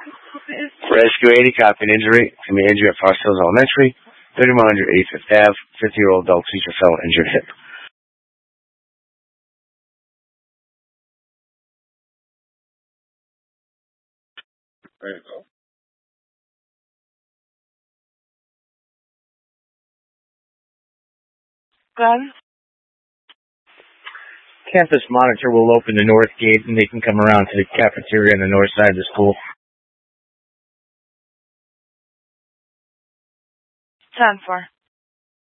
Rescue 80, copy an injury. Can be injury at Forest Hills Elementary, 3100 85th Ave. 50-year-old adult teacher fell injured hip. There you go. Glenn? Campus monitor will open the north gate and they can come around to the cafeteria on the north side of the school. 10-4.